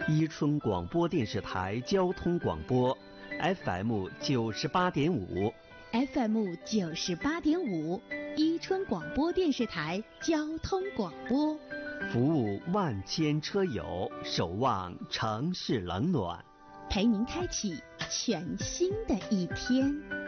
伊春广播电视台交通广播 FM 98.5，FM 98.5，伊春广播电视台交通广播， 服务万千车友，守望城市冷暖， 陪您开启全新的一天。